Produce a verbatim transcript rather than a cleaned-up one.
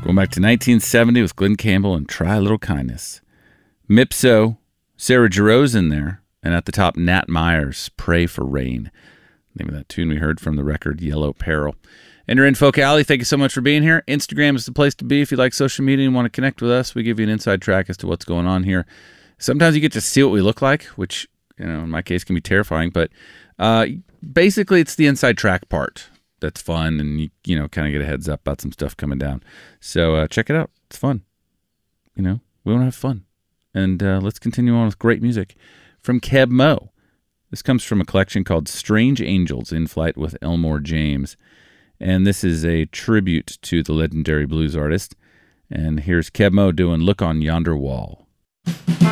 Going back to nineteen seventy with Glenn Campbell and Try a Little Kindness. Mipso, Sarah Giroux's in there. And at the top, Nat Myers, Pray for Rain. Name of that tune we heard from the record Yellow Peril. And you're in Folk Alley. Thank you so much for being here. Instagram is the place to be if you like social media and want to connect with us. We give you an inside track as to what's going on here. Sometimes you get to see what we look like, which, you know, in my case can be terrifying. But uh, basically, it's the inside track part that's fun, and you, you know, kind of get a heads up about some stuff coming down. So uh, check it out. It's fun. You know, we want to have fun. And uh, let's continue on with great music from Keb Mo. This comes from a collection called Strange Angels, In Flight with Elmore James. And this is a tribute to the legendary blues artist. And here's Keb Mo doing Look on Yonder Wall.